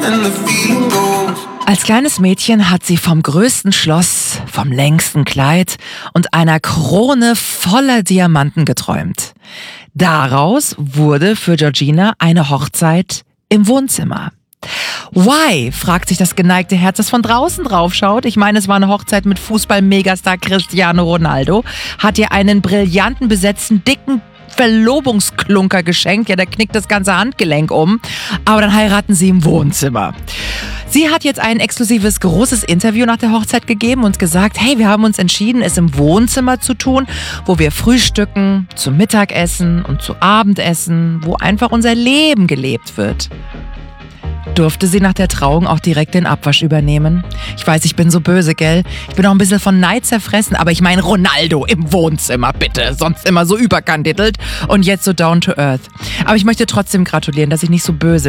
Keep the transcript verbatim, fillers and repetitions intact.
and the feeling goes. Als kleines Mädchen hat sie vom größten Schloss, vom längsten Kleid und einer Krone voller Diamanten geträumt. Daraus wurde für Georgina eine Hochzeit im Wohnzimmer. Why? Fragt sich das geneigte Herz, das von draußen drauf schaut. Ich meine, es war eine Hochzeit mit Fußball-Megastar Cristiano Ronaldo. Hat ihr einen brillanten, besetzten, dicken Verlobungsklunker geschenkt. Ja, der knickt das ganze Handgelenk um. Aber dann heiraten sie im Wohnzimmer. Sie hat jetzt ein exklusives, großes Interview nach der Hochzeit gegeben und gesagt, hey, wir haben uns entschieden, es im Wohnzimmer zu tun, wo wir frühstücken, zum Mittagessen und zu Abendessen, wo einfach unser Leben gelebt wird. Durfte sie nach der Trauung auch direkt den Abwasch übernehmen? Ich weiß, ich bin so böse, gell? Ich bin auch ein bisschen von Neid zerfressen, aber ich meine Ronaldo im Wohnzimmer, bitte. Sonst immer so überkandidelt und jetzt so down to earth. Aber ich möchte trotzdem gratulieren, dass ich nicht so böse